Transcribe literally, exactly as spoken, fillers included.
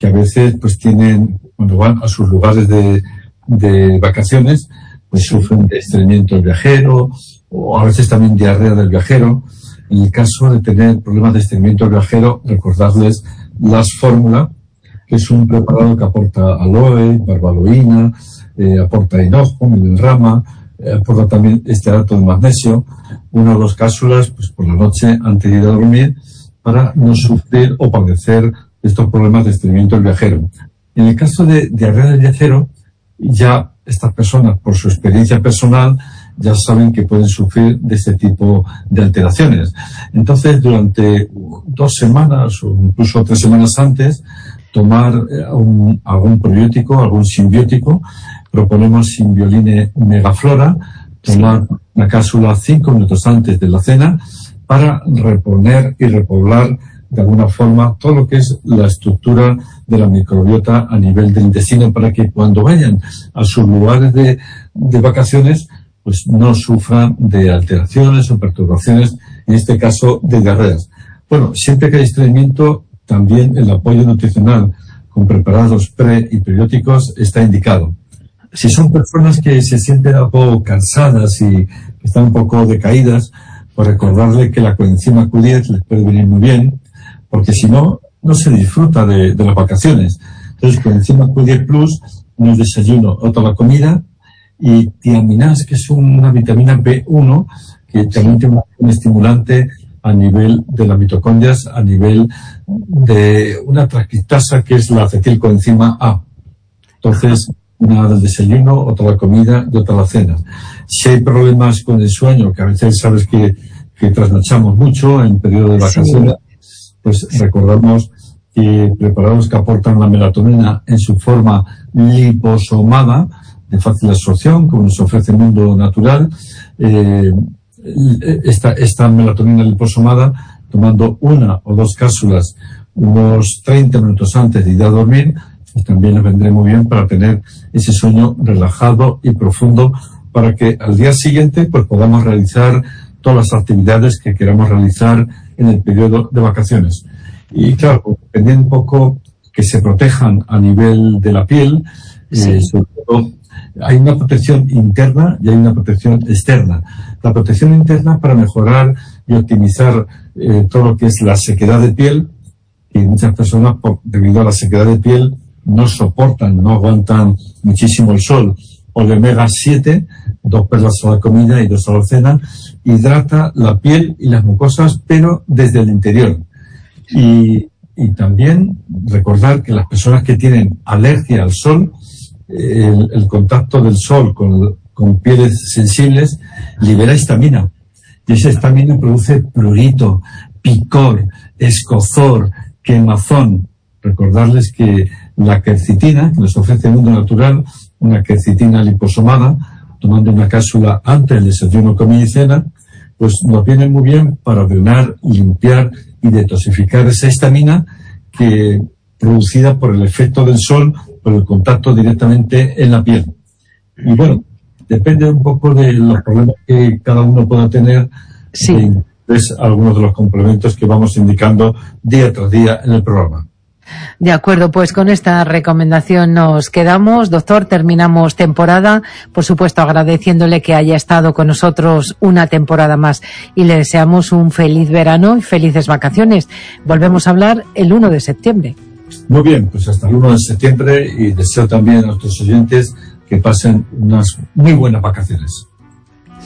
que a veces pues tienen, cuando van a sus lugares de, de vacaciones, pues sufren de estreñimiento del viajero, o a veces también diarrea del viajero. En el caso de tener problemas de estreñimiento del viajero, recordarles las fórmulas, que es un preparado que aporta aloe, barbaloína, eh, aporta hinojo, milrama, eh, aporta también estearato de magnesio, una o dos cápsulas pues por la noche antes de ir a dormir, para no sufrir o padecer estos problemas de estreñimiento del viajero. En el caso de diarrea del viajero, ya estas personas, por su experiencia personal, ya saben que pueden sufrir de este tipo de alteraciones. Entonces, durante dos semanas o incluso tres semanas antes, tomar un, algún probiótico, algún simbiótico. Proponemos Simbioline Megaflora, tomar sí. una cápsula cinco minutos antes de la cena para reponer y repoblar de alguna forma todo lo que es la estructura de la microbiota a nivel del intestino, para que cuando vayan a sus lugares de, de vacaciones pues no sufran de alteraciones o perturbaciones, en este caso de diarreas. Bueno, siempre que hay estreñimiento, también el apoyo nutricional con preparados pre y periódicos está indicado. Si son personas que se sienten algo cansadas y están un poco decaídas, pues recordarle que la coenzima Q diez les puede venir muy bien, porque si no, no se disfruta de, de las vacaciones. Entonces, coenzima Q diez Plus, no es desayuno o toda la comida, y tiaminas, que es una vitamina B uno, que también tiene un estimulante a nivel de las mitocondrias, a nivel de una transcriptasa que es la acetilcoenzima A. Entonces, una del desayuno, otra la comida y otra la cena. Si hay problemas con el sueño, que a veces sabes que, que trasnochamos mucho en periodo de vacaciones, sí. pues recordamos que preparados que aportan la melatonina en su forma liposomada, de fácil absorción, como nos ofrece el mundo natural, eh, esta, esta melatonina liposomada, tomando una o dos cápsulas unos treinta minutos antes de ir a dormir, pues también les vendré muy bien para tener ese sueño relajado y profundo, para que al día siguiente pues podamos realizar todas las actividades que queramos realizar en el periodo de vacaciones. Y claro, dependiendo un poco que se protejan a nivel de la piel, sí. eh, sobre todo hay una protección interna y hay una protección externa. La protección interna para mejorar y optimizar eh, todo lo que es la sequedad de piel, que muchas personas, por, debido a la sequedad de piel, no soportan, no aguantan muchísimo el sol. O de omega siete, dos perlas a la comida y dos a la cena, hidrata la piel y las mucosas, pero desde el interior. Y, y también recordar que las personas que tienen alergia al sol, El, el contacto del sol con, con pieles sensibles libera histamina, y esa histamina produce prurito, picor, escozor, quemazón. Recordarles que la quercitina, que nos ofrece el mundo natural, una quercitina liposomada, tomando una cápsula antes del desayuno, comida y cena, pues nos viene muy bien para drenar, limpiar y detoxificar esa histamina que, producida por el efecto del sol, por el contacto directamente en la piel. Y bueno, depende un poco de los problemas que cada uno pueda tener, sí. Es algunos de los complementos que vamos indicando día tras día en el programa. De acuerdo, pues con esta recomendación nos quedamos. Doctor, terminamos temporada, por supuesto agradeciéndole que haya estado con nosotros una temporada más, y le deseamos un feliz verano y felices vacaciones. Volvemos a hablar el uno de septiembre. Muy bien, pues hasta el uno de septiembre, y deseo también a nuestros oyentes que pasen unas muy buenas vacaciones.